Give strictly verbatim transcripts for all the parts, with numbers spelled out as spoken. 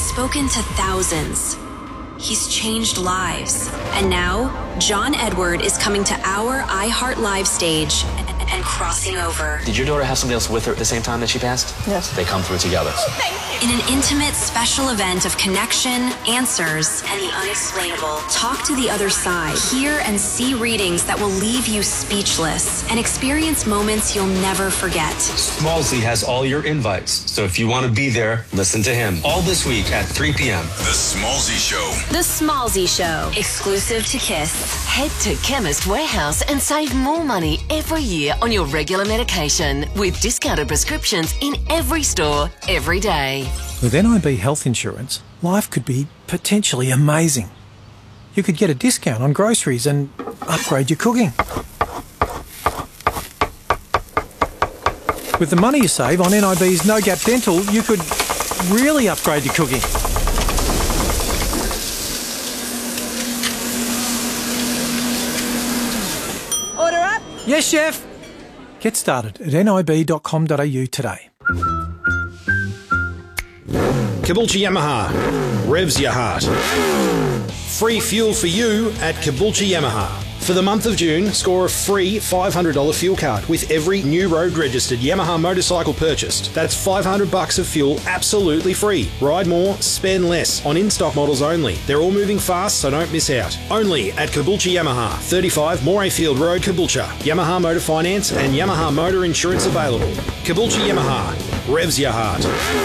spoken to thousands. He's changed lives. And now, John Edward is coming to our iHeart Live stage and crossing over. Did your daughter have somebody else with her at the same time that she passed? Yes. They come through together. Thank you. In an intimate, special event of connection, answers, and the unexplainable, talk to the other side. Hear and see readings that will leave you speechless and experience moments you'll never forget. Smallsy has all your invites, so if you want to be there, listen to him. All this week at three p.m. The Smallsy Show. The Smallsy Show, exclusive to Kiss. Head to Chemist Warehouse and save more money every year on your regular medication with discounted prescriptions in every store, every day. With N I B health insurance, life could be potentially amazing. You could get a discount on groceries and upgrade your cooking. With the money you save on N I B's No Gap Dental, you could really upgrade your cooking. Order up. Yes, chef. Get started at n i b dot com dot a u today. Caboolture Yamaha, revs your heart. Free fuel for you at Caboolture Yamaha. For the month of June, score a free five hundred dollars fuel card with every new road-registered Yamaha motorcycle purchased. That's five hundred bucks of fuel absolutely free. Ride more, spend less on in-stock models only. They're all moving fast, so don't miss out. Only at Caboolture Yamaha, thirty-five Morayfield Road, Caboolture. Yamaha Motor Finance and Yamaha Motor Insurance available. Caboolture Yamaha, revs your heart.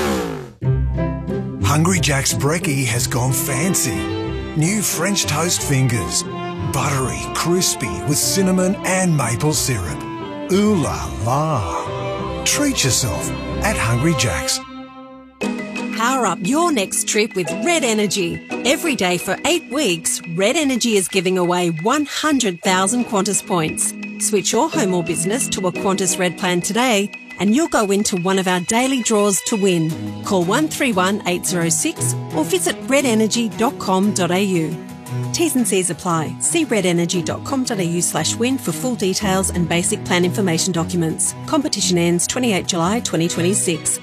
Hungry Jack's brekkie has gone fancy. New French toast fingers. Buttery, crispy with cinnamon and maple syrup. Ooh la la. Treat yourself at Hungry Jack's. Power up your next trip with Red Energy. Every day for eight weeks, Red Energy is giving away one hundred thousand Qantas points. Switch your home or business to a Qantas Red plan today and you'll go into one of our daily draws to win. Call one three one eight zero six or visit red energy dot com dot a u. T's and C's apply. See red energy dot com dot a u slash win for full details and basic plan information documents. Competition ends twenty-eighth of July twenty twenty-six.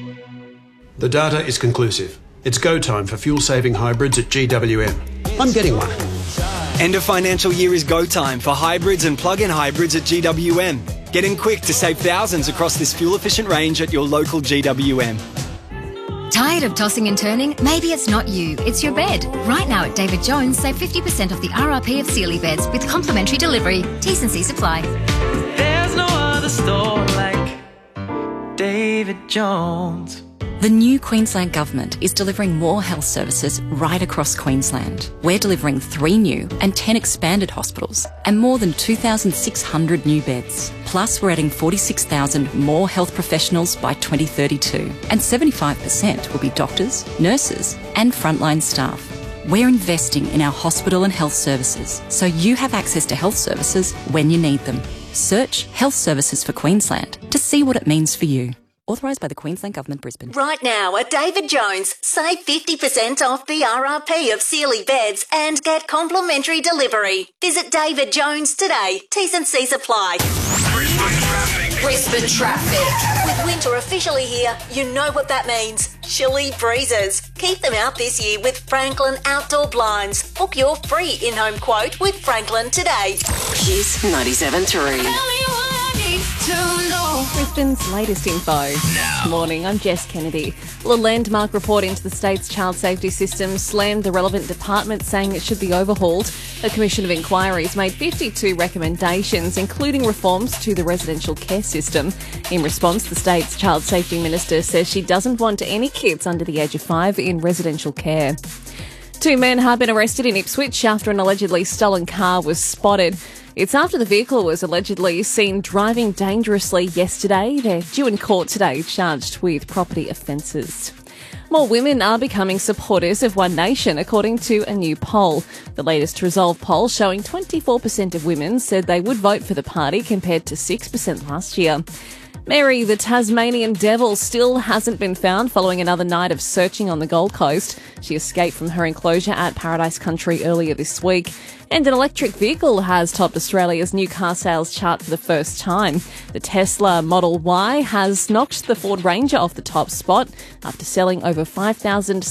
The data is conclusive. It's go time for fuel-saving hybrids at G W M. I'm getting one. End of financial year is go time for hybrids and plug-in hybrids at G W M. Get in quick to save thousands across this fuel-efficient range at your local G W M. Tired of tossing and turning? Maybe it's not you, it's your bed. Right now at David Jones, save fifty percent off the R R P of Sealy beds with complimentary delivery. T's and C's apply. There's no other store like David Jones. The new Queensland Government is delivering more health services right across Queensland. We're delivering three new and ten expanded hospitals and more than two thousand six hundred new beds. Plus, we're adding forty-six thousand more health professionals by twenty thirty-two, and seventy-five percent will be doctors, nurses and frontline staff. We're investing in our hospital and health services so you have access to health services when you need them. Search Health Services for Queensland to see what it means for you. Authorised by the Queensland Government, Brisbane. Right now at David Jones, save fifty percent off the R R P of Sealy beds and get complimentary delivery. Visit David Jones today. T's and C's apply. Brisbane traffic. Brisbane traffic. With winter officially here, you know what that means. Chilly breezes. Keep them out this year with Franklin Outdoor Blinds. Book your free in-home quote with Franklin today. Kiss ninety-seven point three. Brisbane's latest info. Now. Morning, I'm Jess Kennedy. Well, a landmark report into the state's child safety system slammed the relevant department, saying it should be overhauled. A commission of inquiries made fifty-two recommendations, including reforms to the residential care system. In response, the state's child safety minister says she doesn't want any kids under the age of five in residential care. Two men have been arrested in Ipswich after an allegedly stolen car was spotted. It's after the vehicle was allegedly seen driving dangerously yesterday. They're due in court today, charged with property offences. More women are becoming supporters of One Nation, according to a new poll. The latest Resolve poll showing twenty-four percent of women said they would vote for the party compared to six percent last year. Mary, the Tasmanian devil, still hasn't been found following another night of searching on the Gold Coast. She escaped from her enclosure at Paradise Country earlier this week. And an electric vehicle has topped Australia's new car sales chart for the first time. The Tesla Model Y has knocked the Ford Ranger off the top spot after selling over five thousand six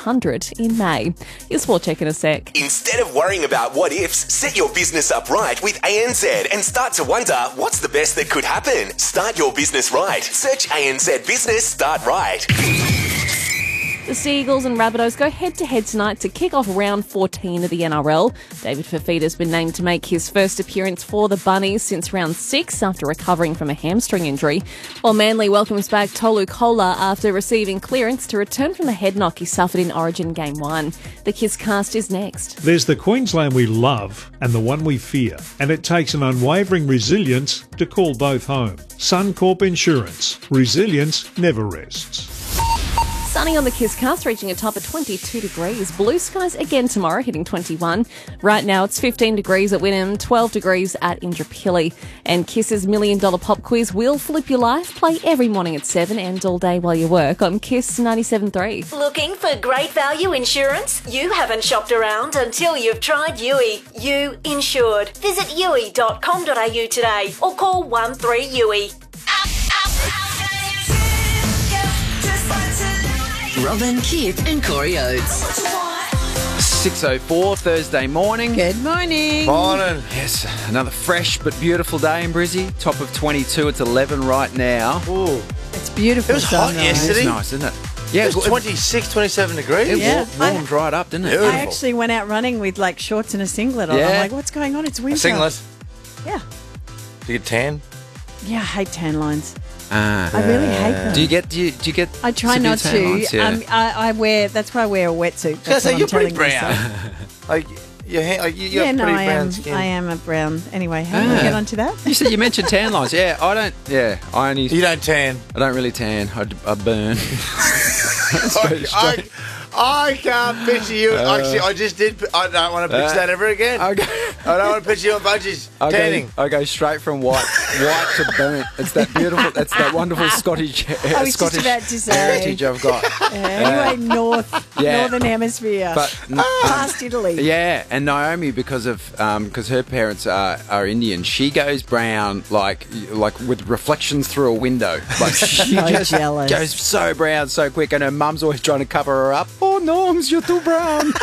hundred in May. Your sport check in a sec. Instead of worrying about what ifs, set your business up right with A N Z and start to wonder what's the best that could happen. Start your business right. Search A N Z Business Start Right. The Seagulls and Rabbitohs go head-to-head tonight to kick off round fourteen of the N R L. David Fifita's been named to make his first appearance for the Bunnies since round six after recovering from a hamstring injury, while Manly welcomes back Tolu Kola after receiving clearance to return from the head knock he suffered in Origin Game one. The Kiss cast is next. There's the Queensland we love and the one we fear, and it takes an unwavering resilience to call both home. Suncorp Insurance. Resilience never rests. Sunny on the Kiss cast, reaching a top of twenty-two degrees. Blue skies again tomorrow, hitting twenty-one. Right now it's fifteen degrees at Wynnum, twelve degrees at Indooroopilly. And Kiss's Million Dollar Pop Quiz will flip your life. Play every morning at seven and all day while you work on Kiss ninety-seven point three. Looking for great value insurance? You haven't shopped around until you've tried U I. You insured. Visit U I dot com dot A U today or call one three U I. Robin, Kip and Corey Oates. six oh four Thursday morning. Good morning. Morning. Yes, another fresh but beautiful day in Brizzy. Top of twenty-two. It's eleven right now. Ooh. It's beautiful. It was hot sunrise. yesterday. It's nice, isn't it? Yeah, it was twenty-six, twenty-seven degrees. It Yeah. wa- warmed right up, didn't it? I actually went out running with like shorts and a singlet on. Yeah. I'm like, what's going on? It's winter. A singlet. Yeah. Do you get tan? Yeah, I hate tan lines. Ah. I really hate them. Do you get? Do you, do you get? I try severe not tan to. lines? Yeah. Um, I, I wear. That's why I wear a wetsuit. I That's say what you're I'm pretty telling brown. myself. like your hair, like you, you Yeah, have no, pretty I brown am. skin. I am a brown. Anyway, how do Ah. we get onto that? You said you mentioned tan lines. Yeah, I don't. Yeah, I only. You don't tan. I don't really tan. I, d- I burn. I, I, I can't picture you. Uh, Actually, I just did. I don't want to picture uh, that ever again. I, go, I don't want to picture you on budgies I tanning. go, I go straight from white, white to burnt. It's that beautiful. That's that wonderful Scottish, uh, I was Scottish just about to say. heritage I've got. Yeah, anyway, north, yeah. northern hemisphere, But um, past Italy. yeah, and Naomi, because of because her parents are, are Indian, she goes brown like like with reflections through a window. Like she So just jealous. goes so brown so quick, and her mum's always trying to cover her up. Oh, Norms, you're too brown.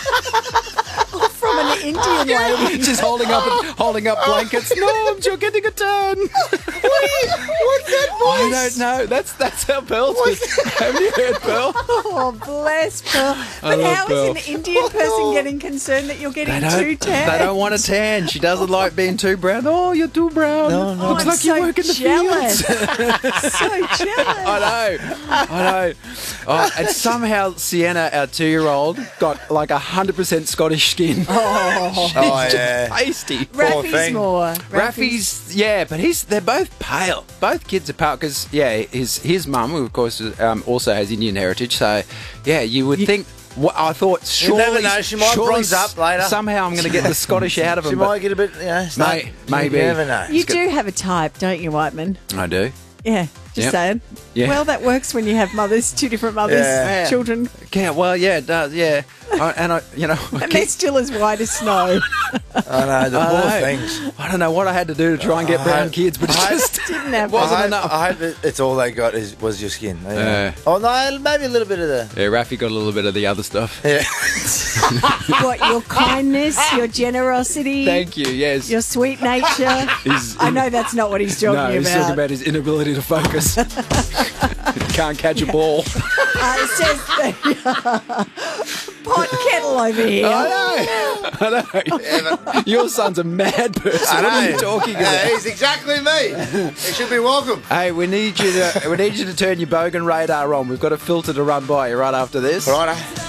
From an Indian lady. Just holding up holding up blankets. Norms, you're getting a turn. What's that voice? I don't know. That's that's how Pearl does. Haven't you heard Pearl? Oh, bless Pearl. But love how Pearl. is an Indian person getting concerned that you're getting They too don't, tan? they don't want a tan. She doesn't like being too brown. Oh, you're too brown. No, no. Looks I'm like so you work in the jealous. fields. So jealous. I know. I know. Oh, and somehow Sienna, our two-year-old, got like a hundred percent Scottish skin. Oh, She's Oh, just yeah. pasty. Raffy's thing. more. Raffy's, yeah, but he's they're both pale. Both kids are pale because, yeah, his his mum, who of course um, also has Indian heritage. So, yeah, you would think. Well, I thought surely, never know, she might surely bronze up later. Somehow I'm going to get the Scottish out of him. She but might get a bit, you know, start, May- maybe. You never know. You do have a type, don't you, Whiteman? I do. Yeah, just Yep. saying. Yeah. Well, that works when you have mothers, two different mothers, Yeah. children, Yeah, well, yeah, it does. Yeah, I, and I, you know, I and keep- they're still as white as snow. I know, the I poor know. things. I don't know what I had to do to try and get I brown hope- kids, but it I hope- just Didn't have wasn't I hope, enough. I hope it, it's all they got is was your skin. you know. Yeah. Oh, no, maybe a little bit of the... Yeah, Raffy got a little bit of the other stuff. Yeah. What, your kindness, your generosity, Thank you. Yes. your sweet nature. He's- I know that's not what he's talking no, he's about. talking about his inability to focus. Can't catch a ball. Uh, it says the pot kettle over here. I know. I know. Your son's a mad person. I What are know. you talking Yeah, about? he's exactly me. He should be welcome. Hey, we need you to we need you to turn your bogan radar on. We've got a filter to run by you right after this. Righto.